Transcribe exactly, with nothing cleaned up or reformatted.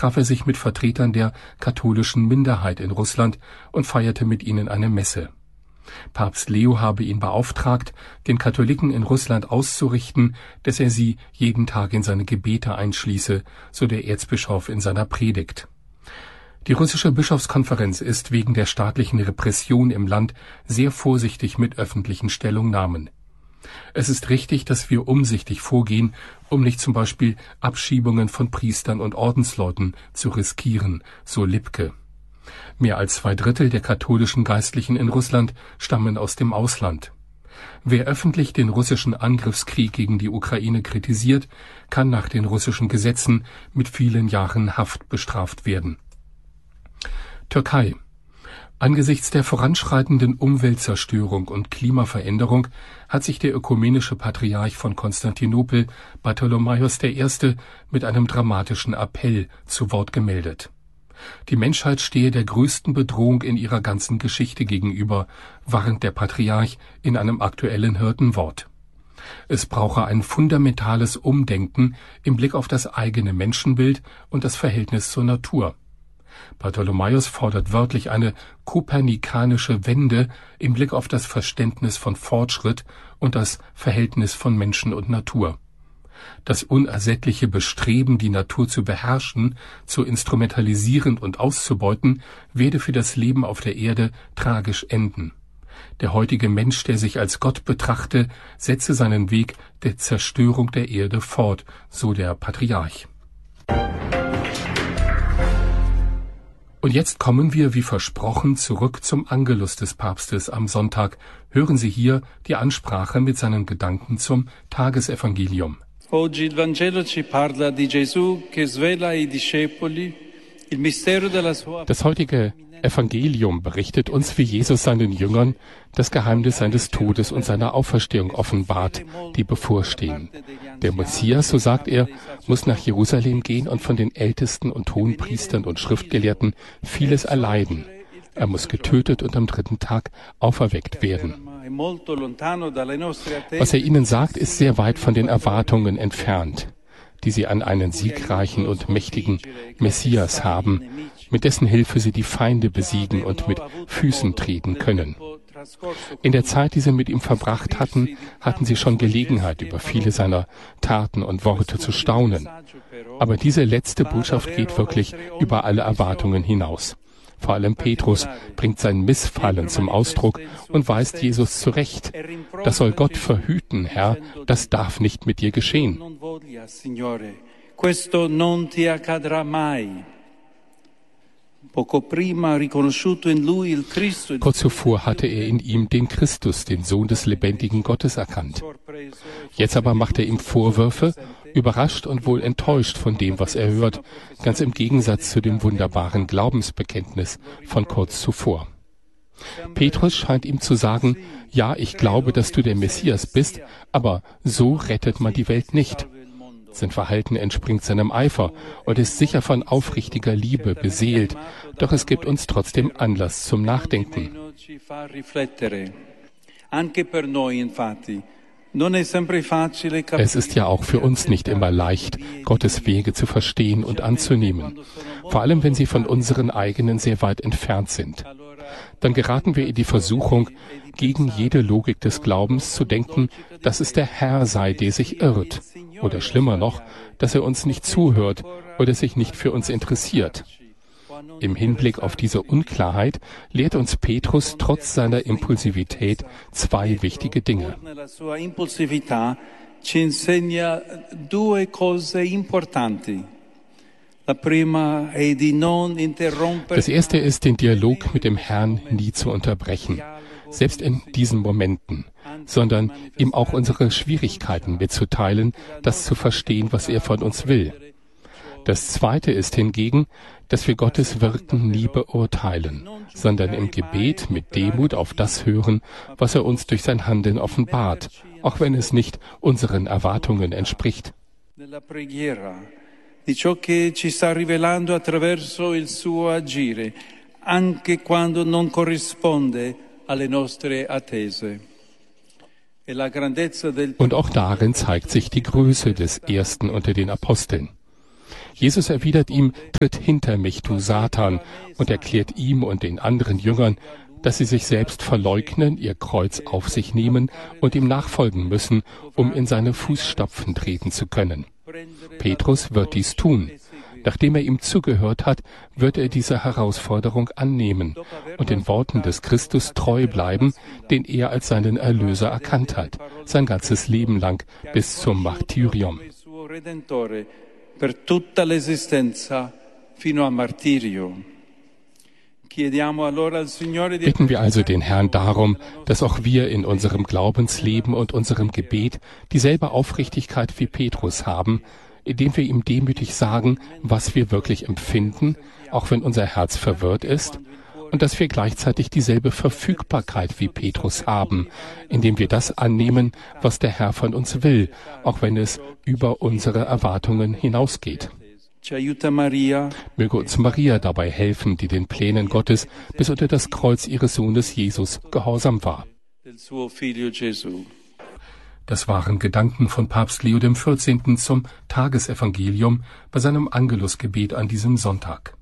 traf er sich mit Vertretern der katholischen Minderheit in Russland und feierte mit ihnen eine Messe. Papst Leo habe ihn beauftragt, den Katholiken in Russland auszurichten, dass er sie jeden Tag in seine Gebete einschließe, so der Erzbischof in seiner Predigt. Die russische Bischofskonferenz ist wegen der staatlichen Repression im Land sehr vorsichtig mit öffentlichen Stellungnahmen. Es ist richtig, dass wir umsichtig vorgehen, um nicht zum Beispiel Abschiebungen von Priestern und Ordensleuten zu riskieren, so Lipke. Mehr als zwei Drittel der katholischen Geistlichen in Russland stammen aus dem Ausland. Wer öffentlich den russischen Angriffskrieg gegen die Ukraine kritisiert, kann nach den russischen Gesetzen mit vielen Jahren Haft bestraft werden. Türkei. Angesichts der voranschreitenden Umweltzerstörung und Klimaveränderung hat sich der ökumenische Patriarch von Konstantinopel, Bartholomäus der Erste., mit einem dramatischen Appell zu Wort gemeldet. Die Menschheit stehe der größten Bedrohung in ihrer ganzen Geschichte gegenüber, warnt der Patriarch in einem aktuellen Hirtenwort. Es brauche ein fundamentales Umdenken im Blick auf das eigene Menschenbild und das Verhältnis zur Natur. Bartholomäus fordert wörtlich eine kopernikanische Wende im Blick auf das Verständnis von Fortschritt und das Verhältnis von Menschen und Natur. Das unersättliche Bestreben, die Natur zu beherrschen, zu instrumentalisieren und auszubeuten, werde für das Leben auf der Erde tragisch enden. Der heutige Mensch, der sich als Gott betrachte, setze seinen Weg der Zerstörung der Erde fort, so der Patriarch. Und jetzt kommen wir, wie versprochen, zurück zum Angelus des Papstes am Sonntag. Hören Sie hier die Ansprache mit seinen Gedanken zum Tagesevangelium. Oggi il Vangelo ci parla di Gesù che svela ai discepoli il mistero della sua. Das heutige Evangelium berichtet uns, wie Jesus seinen Jüngern das Geheimnis seines Todes und seiner Auferstehung offenbart, die bevorstehen. Der Messias, so sagt er, muss nach Jerusalem gehen und von den Ältesten und Hohenpriestern und Schriftgelehrten vieles erleiden. Er muss getötet und am dritten Tag auferweckt werden. Was er ihnen sagt, ist sehr weit von den Erwartungen entfernt, die sie an einen siegreichen und mächtigen Messias haben, mit dessen Hilfe sie die Feinde besiegen und mit Füßen treten können. In der Zeit, die sie mit ihm verbracht hatten, hatten sie schon Gelegenheit, über viele seiner Taten und Worte zu staunen. Aber diese letzte Botschaft geht wirklich über alle Erwartungen hinaus. Vor allem Petrus bringt sein Missfallen zum Ausdruck und weist Jesus zurecht. Das soll Gott verhüten, Herr, das darf nicht mit dir geschehen. Kurz zuvor hatte er in ihm den Christus, den Sohn des lebendigen Gottes, erkannt. Jetzt aber macht er ihm Vorwürfe, überrascht und wohl enttäuscht von dem, was er hört, ganz im Gegensatz zu dem wunderbaren Glaubensbekenntnis von kurz zuvor. Petrus scheint ihm zu sagen, ja, ich glaube, dass du der Messias bist, aber so rettet man die Welt nicht. Sein Verhalten entspringt seinem Eifer und ist sicher von aufrichtiger Liebe beseelt, doch es gibt uns trotzdem Anlass zum Nachdenken. Es ist ja auch für uns nicht immer leicht, Gottes Wege zu verstehen und anzunehmen, vor allem wenn sie von unseren eigenen sehr weit entfernt sind. Dann geraten wir in die Versuchung, gegen jede Logik des Glaubens zu denken, dass es der Herr sei, der sich irrt, oder schlimmer noch, dass er uns nicht zuhört oder sich nicht für uns interessiert. Im Hinblick auf diese Unklarheit lehrt uns Petrus trotz seiner Impulsivität zwei wichtige Dinge. Das erste ist, den Dialog mit dem Herrn nie zu unterbrechen, selbst in diesen Momenten, sondern ihm auch unsere Schwierigkeiten mitzuteilen, das zu verstehen, was er von uns will. Das zweite ist hingegen, dass wir Gottes Wirken nie beurteilen, sondern im Gebet mit Demut auf das hören, was er uns durch sein Handeln offenbart, auch wenn es nicht unseren Erwartungen entspricht. Di ciò che ci sta rivelando attraverso il suo agire, anche quando non corrisponde alle nostre attese. Und auch darin zeigt sich die Größe des Ersten unter den Aposteln. Jesus erwidert ihm: Tritt hinter mich, du Satan, und erklärt ihm und den anderen Jüngern, dass sie sich selbst verleugnen, ihr Kreuz auf sich nehmen und ihm nachfolgen müssen, um in seine Fußstapfen treten zu können. Petrus wird dies tun. Nachdem er ihm zugehört hat, wird er diese Herausforderung annehmen und den Worten des Christus treu bleiben, den er als seinen Erlöser erkannt hat, sein ganzes Leben lang bis zum Martyrium. Bitten wir also den Herrn darum, dass auch wir in unserem Glaubensleben und unserem Gebet dieselbe Aufrichtigkeit wie Petrus haben, indem wir ihm demütig sagen, was wir wirklich empfinden, auch wenn unser Herz verwirrt ist, und dass wir gleichzeitig dieselbe Verfügbarkeit wie Petrus haben, indem wir das annehmen, was der Herr von uns will, auch wenn es über unsere Erwartungen hinausgeht. Möge uns Maria dabei helfen, die den Plänen Gottes bis unter das Kreuz ihres Sohnes Jesus gehorsam war. Das waren Gedanken von Papst Leo dem vierzehnten zum Tagesevangelium bei seinem Angelusgebet an diesem Sonntag.